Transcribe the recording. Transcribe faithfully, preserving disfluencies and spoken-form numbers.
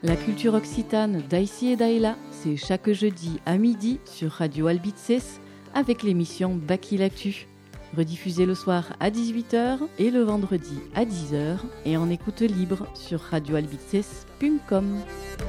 La culture occitane d'Aïssi et d'Aïla, c'est chaque jeudi à midi sur Radio Albitses avec l'émission Baki Lactu. Rediffusée le soir à dix-huit heures et le vendredi à dix heures et en écoute libre sur radio albitses point com.